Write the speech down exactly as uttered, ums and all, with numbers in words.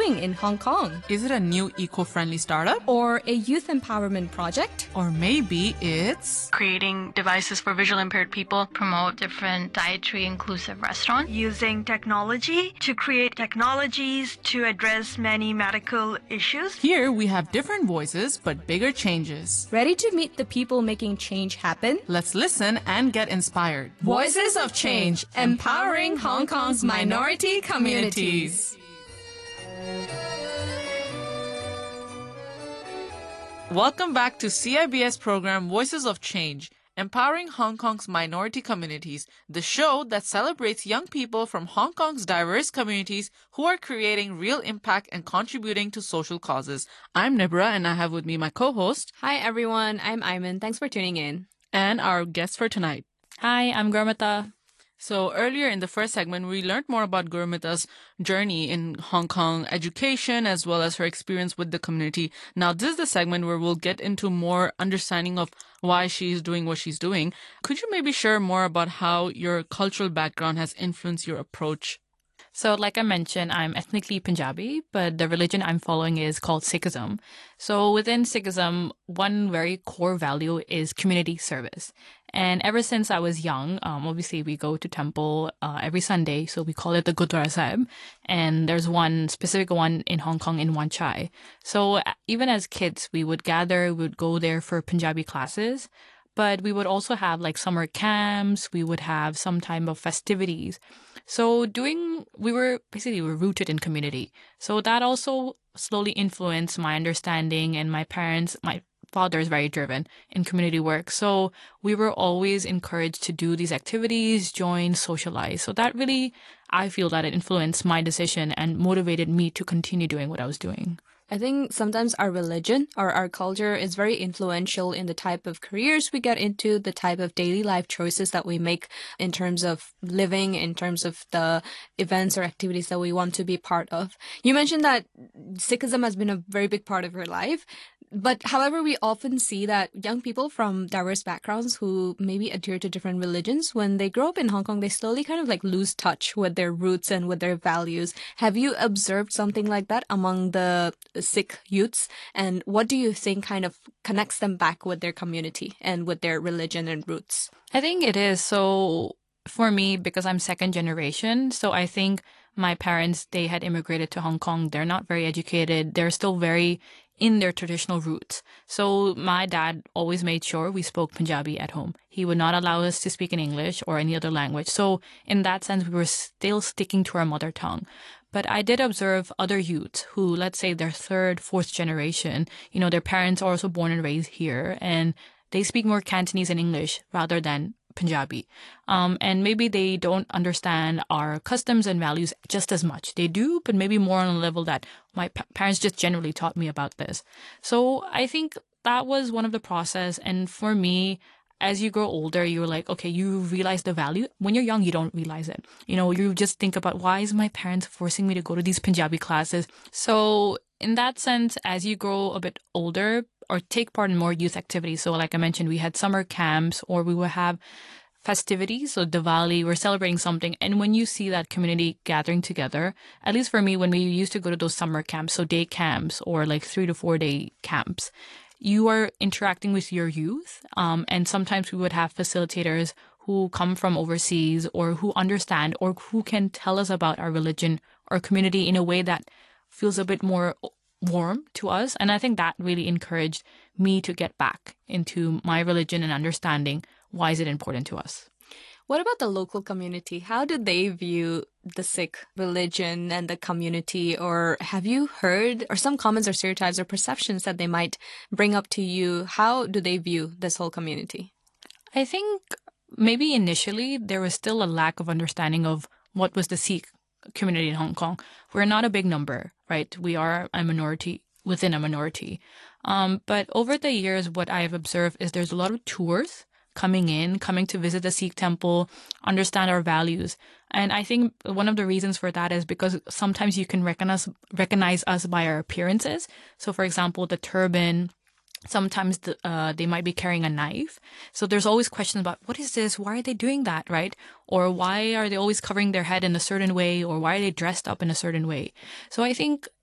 doing in Hong Kong? Is it a new eco-friendly startup? Or a youth empowerment project? Or maybe it's creating devices for visually impaired people, promote different dietary inclusive restaurants, using technology to create technologies to address many medical issues. Here we have different voices but bigger changes. Ready to meet the people making change happen? Let's listen and get inspired. Voices of Change, empowering Hong Kong's minority communities. Welcome back to C I B S program Voices of Change, empowering Hong Kong's minority communities, the show that celebrates young people from Hong Kong's diverse communities who are creating real impact and contributing to social causes. I'm Nibra, and I have with me my co-host. Hi everyone, I'm Ayman. Thanks for tuning in. And our guest for tonight. Hi, I'm Gurmita. So earlier in the first segment, we learned more about Gurmita's journey in Hong Kong education as well as her experience with the community. Now, this is the segment where we'll get into more understanding of why she's doing what she's doing. Could you maybe share more about how your cultural background has influenced your approach? So like I mentioned, I'm ethnically Punjabi, but the religion I'm following is called Sikhism. So within Sikhism, one very core value is community service. And ever since I was young, um, obviously we go to temple uh, every Sunday. So we call it the Gurdwara Sahib. And there's one specific one in Hong Kong in Wan Chai. So even as kids, we would gather, we would go there for Punjabi classes. But we would also have like summer camps. We would have some type of festivities. So doing, we were basically we were rooted in community. So that also slowly influenced my understanding, and my parents, my father is very driven in community work. So we were always encouraged to do these activities, join, socialize. So that really, I feel that it influenced my decision and motivated me to continue doing what I was doing. I think sometimes our religion or our culture is very influential in the type of careers we get into, the type of daily life choices that we make in terms of living, in terms of the events or activities that we want to be part of. You mentioned that Sikhism has been a very big part of your life. But however, we often see that young people from diverse backgrounds who maybe adhere to different religions, when they grow up in Hong Kong, they slowly kind of like lose touch with their roots and with their values. Have you observed something like that among the Sikh youths? And what do you think kind of connects them back with their community and with their religion and roots? I think it is. So for me, because I'm second generation, so I think my parents, they had immigrated to Hong Kong. They're not very educated. They're still very in their traditional roots. So my dad always made sure we spoke Punjabi at home. He would not allow us to speak in English or any other language. So in that sense, we were still sticking to our mother tongue. But I did observe other youths who, let's say they're third, fourth generation, you know, their parents are also born and raised here, and they speak more Cantonese and English rather than Punjabi. Um, and maybe they don't understand our customs and values just as much. They do, but maybe more on a level that my pa- parents just generally taught me about this. So I think that was one of the process. And for me, as you grow older, you're like, okay, you realize the value. When you're young, you don't realize it. You know, you just think about, why is my parents forcing me to go to these Punjabi classes? So in that sense, as you grow a bit older or take part in more youth activities. So like I mentioned, we had summer camps, or we would have festivities. So Diwali, we're celebrating something. And when you see that community gathering together, at least for me, when we used to go to those summer camps, so day camps or like three to four day camps, you are interacting with your youth. Um, and sometimes we would have facilitators who come from overseas or who understand or who can tell us about our religion or community in a way that feels a bit more warm to us. And I think that really encouraged me to get back into my religion and understanding why is it important to us. What about the local community? How do they view the Sikh religion and the community? Or have you heard or some comments or stereotypes or perceptions that they might bring up to you? How do they view this whole community? I think maybe initially there was still a lack of understanding of what was the Sikh community in Hong Kong. We're not a big number, right? We are a minority within a minority. Um, but over the years, what I have observed is there's a lot of tours coming in, coming to visit the Sikh temple, understand our values. And I think one of the reasons for that is because sometimes you can recognize, recognize us by our appearances. So for example, the turban, sometimes the, uh, they might be carrying a knife. So there's always questions about, what is this? Why are they doing that, right? Or why are they always covering their head in a certain way? Or why are they dressed up in a certain way? So I think